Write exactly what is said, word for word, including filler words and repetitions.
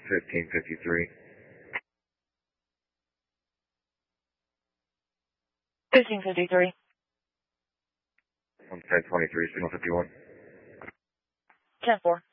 fifteen fifty-three. fifteen fifty-three. I'm ten twenty-three, signal fifty-one. ten four.